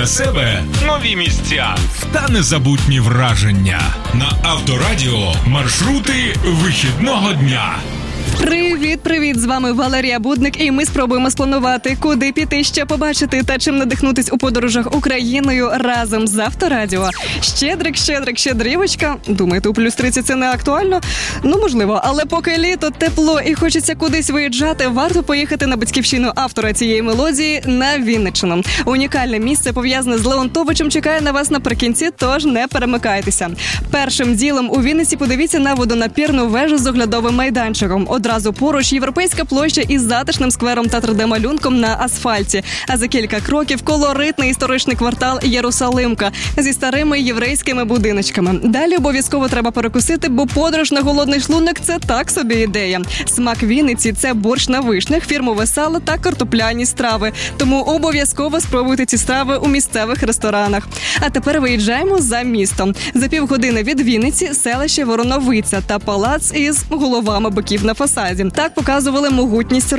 для себе нові місця та незабутні враження. На Авторадіо маршрути вихідного дня. Привіт! З вами Валерія Будник, і ми спробуємо спланувати, куди піти, що побачити та чим надихнутись у подорожах Україною разом з Авторадіо. Щедрівочка. Думаєте, у плюс 30 це не актуально? Ну, можливо, але поки літо, тепло і хочеться кудись виїжджати, варто поїхати на батьківщину автора цієї мелодії на Вінниччину. Унікальне місце, пов'язане з Леонтовичем, чекає на вас наприкінці, тож не перемикайтеся. Першим ділом у Вінниці подивіться на водонапірну вежу з оглядовим майданчиком. Одразу поруч європейська площа із затишним сквером та 3D-малюнком на асфальті. А за кілька кроків колоритний історичний квартал Єрусалимка зі старими єврейськими будиночками. Далі обов'язково треба перекусити, бо подорож на голодний шлунок – це так собі ідея. Смак Вінниці – це борщ на вишнях, фірмове сало та картопляні страви. Тому обов'язково спробуйте ці страви у місцевих ресторанах. А тепер виїжджаємо за містом. За півгодини від Вінниці – селище Вороновиця та палац із головами биків на фасаді. Так показували могутність